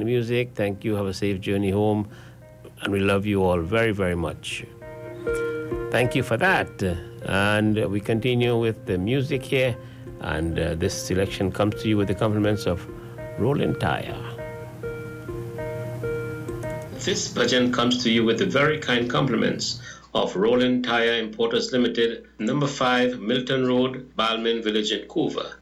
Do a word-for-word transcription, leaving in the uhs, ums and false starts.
the music. Thank you. Have a safe journey home. And we love you all very, very much. Thank you for that. And we continue with the music here. And uh, this selection comes to you with the compliments of Roland Tire. This bhajan comes to you with the very kind compliments of Roland Tire Importers Limited, number five, Milton Road, Balmain Village in Couva.